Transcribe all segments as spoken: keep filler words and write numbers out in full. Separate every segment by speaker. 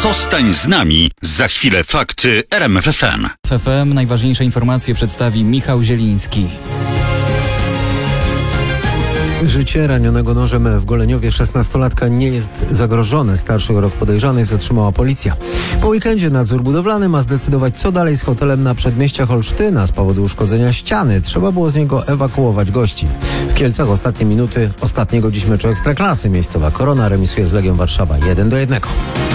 Speaker 1: Zostań z nami. Za chwilę fakty R M F F M.
Speaker 2: W F M najważniejsze informacje przedstawi Michał Zieliński.
Speaker 3: Życie ranionego nożem w Goleniowie szesnastolatka nie jest zagrożone. Starszy o rok podejrzanych zatrzymała policja. Po weekendzie nadzór budowlany ma zdecydować, co dalej z hotelem na przedmieściach Olsztyna z powodu uszkodzenia ściany. Trzeba było z niego ewakuować gości. W Kielcach ostatnie minuty ostatniego dziś meczu Ekstraklasy. Miejscowa Korona remisuje z Legią Warszawa jeden do jednego.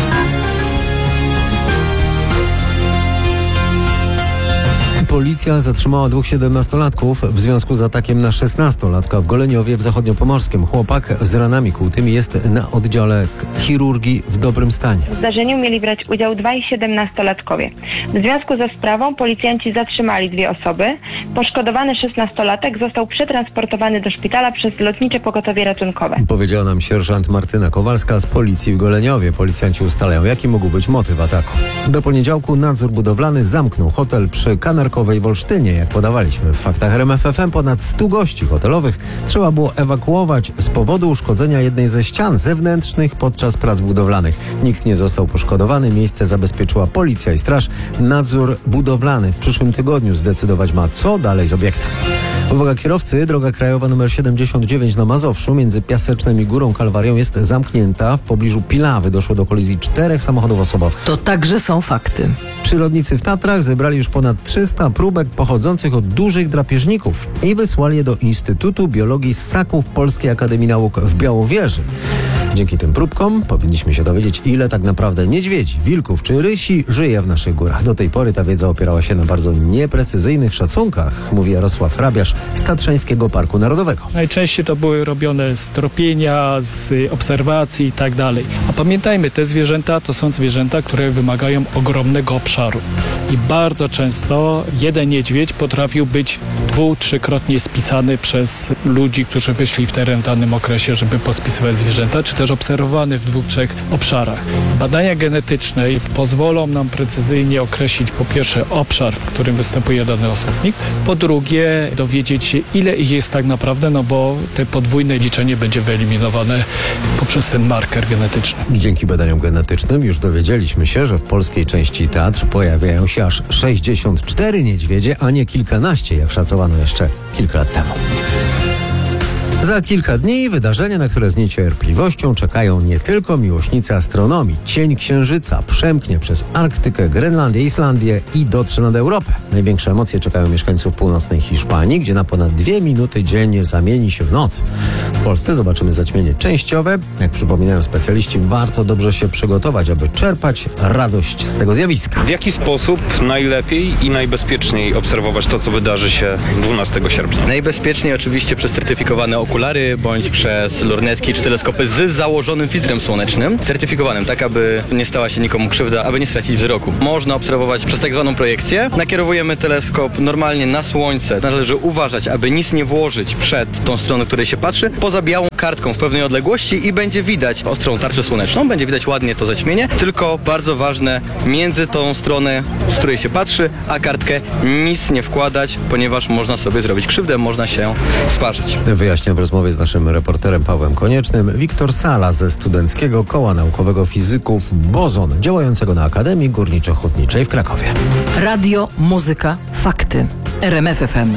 Speaker 3: Policja zatrzymała dwóch siedemnastolatków w związku z atakiem na szesnastolatka w Goleniowie w Zachodniopomorskiem. Chłopak z ranami kłutymi jest na oddziale chirurgii w dobrym stanie.
Speaker 4: W zdarzeniu mieli brać udział dwaj siedemnastolatkowie. W związku ze sprawą policjanci zatrzymali dwie osoby. Poszkodowany szesnastolatek został przetransportowany do szpitala przez Lotnicze Pogotowie Ratunkowe.
Speaker 3: Powiedziała nam sierżant Martyna Kowalska z policji w Goleniowie. Policjanci ustalają, jaki mógł być motyw ataku. Do poniedziałku nadzór budowlany zamknął hotel przy Kanarkowej w Olsztynie. Jak podawaliśmy w faktach R M F F M, ponad stu gości hotelowych trzeba było ewakuować z powodu uszkodzenia jednej ze ścian zewnętrznych podczas prac budowlanych. Nikt nie został poszkodowany. Miejsce zabezpieczyła policja i straż. Nadzór budowlany w przyszłym tygodniu zdecydować ma, co dalej z obiektem. Uwaga kierowcy, droga krajowa nr siedemdziesiąt dziewięć na Mazowszu między Piasecznem i Górą Kalwarią jest zamknięta. W pobliżu Pilawy doszło do kolizji czterech samochodów osobowych.
Speaker 5: To także są fakty.
Speaker 3: Przyrodnicy w Tatrach zebrali już ponad trzysta próbek pochodzących od dużych drapieżników i wysłali je do Instytutu Biologii Ssaków Polskiej Akademii Nauk w Białowieży. Dzięki tym próbkom powinniśmy się dowiedzieć, ile tak naprawdę niedźwiedzi, wilków czy rysi żyje w naszych górach. Do tej pory ta wiedza opierała się na bardzo nieprecyzyjnych szacunkach, mówi Jarosław Hrabiarz z Tatrzańskiego Parku Narodowego.
Speaker 6: Najczęściej to były robione z tropienia, z obserwacji i tak dalej. A pamiętajmy, te zwierzęta to są zwierzęta, które wymagają ogromnego obszaru. I bardzo często jeden niedźwiedź potrafił być dwu-, trzykrotnie spisany przez ludzi, którzy wyszli w teren w danym okresie, żeby pospisywać zwierzęta, czy też obserwowany w dwóch, trzech obszarach. Badania genetyczne pozwolą nam precyzyjnie określić po pierwsze obszar, w którym występuje dany osobnik, po drugie dowiedzieć się, ile ich jest tak naprawdę, no bo te podwójne liczenie będzie wyeliminowane poprzez ten marker genetyczny.
Speaker 3: Dzięki badaniom genetycznym już dowiedzieliśmy się, że w polskiej części Tatr pojawiają się aż sześćdziesiąt cztery niedźwiedzie, a nie kilkanaście, jak szacowano jeszcze kilka lat temu. Za kilka dni wydarzenia, na które z niecierpliwością czekają nie tylko miłośnicy astronomii. Cień Księżyca przemknie przez Arktykę, Grenlandię, Islandię i dotrze nad Europę. Największe emocje czekają mieszkańców północnej Hiszpanii, gdzie na ponad dwie minuty dziennie zamieni się w noc. W Polsce zobaczymy zaćmienie częściowe. Jak przypominają specjaliści, warto dobrze się przygotować, aby czerpać radość z tego zjawiska.
Speaker 7: W jaki sposób najlepiej i najbezpieczniej obserwować to, co wydarzy się dwunastego sierpnia?
Speaker 8: Najbezpieczniej oczywiście przez certyfikowane okulary bądź przez lornetki czy teleskopy z założonym filtrem słonecznym, certyfikowanym, tak aby nie stała się nikomu krzywda, aby nie stracić wzroku. Można obserwować przez tak zwaną projekcję. Nakierowujemy teleskop normalnie na słońce. Należy uważać, aby nic nie włożyć przed tą stroną, której się patrzy, poza białą kartką w pewnej odległości i będzie widać ostrą tarczę słoneczną, będzie widać ładnie to zaćmienie, tylko bardzo ważne, między tą stronę, z której się patrzy, a kartkę nic nie wkładać, ponieważ można sobie zrobić krzywdę, można się sparzyć.
Speaker 3: Wyjaśnia w rozmowie z naszym reporterem Pawłem Koniecznym Wiktor Sala ze Studenckiego Koła Naukowego Fizyków Bozon, działającego na Akademii Górniczo-Hutniczej w Krakowie.
Speaker 5: Radio, muzyka, fakty. R M F F M.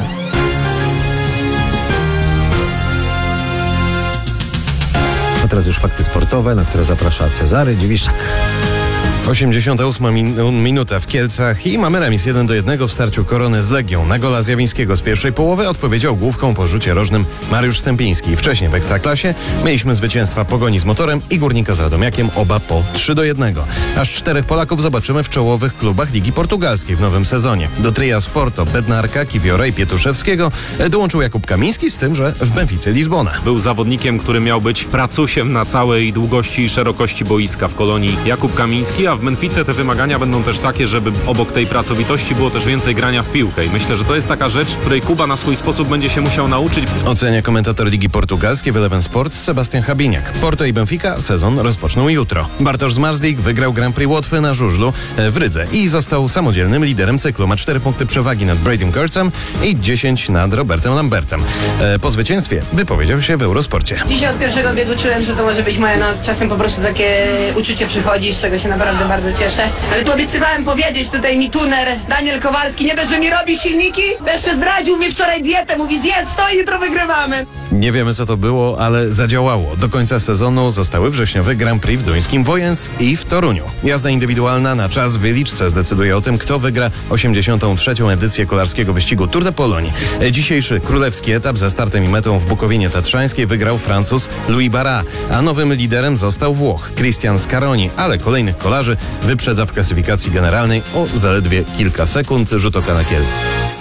Speaker 3: A teraz już fakty sportowe, na które zaprasza Cezary Dziwiszak.
Speaker 9: osiemdziesiąta ósma min- minuta w Kielcach i mamy remis jeden do jednego w starciu Korony z Legią. Na gola Zjawińskiego z pierwszej połowy odpowiedział główką po rzucie rożnym Mariusz Stępiński. Wcześniej w Ekstraklasie mieliśmy zwycięstwa Pogoni z Motorem i Górnika z Radomiakiem, oba po trzy do jednego. Aż czterech Polaków zobaczymy w czołowych klubach Ligi Portugalskiej w nowym sezonie. Do tria Sporto, Bednarka, Kiwiora i Pietuszewskiego dołączył Jakub Kamiński, z tym, że w Benficy Lizbona.
Speaker 10: Był zawodnikiem, który miał być pracusiem na całej długości i szerokości boiska w Kolonii Jakub Kamiński, a w Benfice te wymagania będą też takie, żeby obok tej pracowitości było też więcej grania w piłkę. I myślę, że to jest taka rzecz, której Kuba na swój sposób będzie się musiał nauczyć.
Speaker 9: Ocenia komentator Ligi Portugalskiej w Eleven Sports Sebastian Habiniak. Porto i Benfica sezon rozpoczną jutro. Bartosz Zmarzlik wygrał Grand Prix Łotwy na żużlu w Rydze i został samodzielnym liderem cyklu. Ma cztery punkty przewagi nad Bradym Kurtzem i dziesięć nad Robertem Lambertem. Po zwycięstwie wypowiedział się w Eurosporcie.
Speaker 11: Dzisiaj od pierwszego biegu czułem, że to może być moja noc. Czasem po prostu takie uczucie przychodzi, z czego się naprawdę naprawdę bardzo cieszę. Ale tu obiecywałem powiedzieć, tutaj mi tuner Daniel Kowalski nie dość, że mi robi silniki, to jeszcze zdradził mi wczoraj dietę, mówi zjedz to i jutro wygrywamy.
Speaker 9: Nie wiemy co to było, ale zadziałało. Do końca sezonu zostały wrześniowe Grand Prix w duńskim Wojens i w Toruniu. Jazda indywidualna na czas w wyliczce zdecyduje o tym, kto wygra osiemdziesiątą trzecią edycję kolarskiego wyścigu Tour de Pologne. Dzisiejszy królewski etap ze startem i metą w Bukowinie Tatrzańskiej wygrał Francuz Louis Barra, a nowym liderem został Włoch Christian Scaroni, ale kolejnych kolarzy wyprzedza w klasyfikacji generalnej o zaledwie kilka sekund. Rzut oka na Kiel.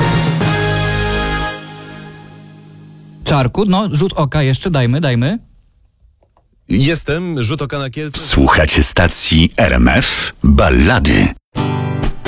Speaker 2: Czarku, no rzut oka jeszcze, dajmy, dajmy.
Speaker 9: Jestem, rzut oka na Kielce.
Speaker 1: Słuchacie stacji R M F Ballady.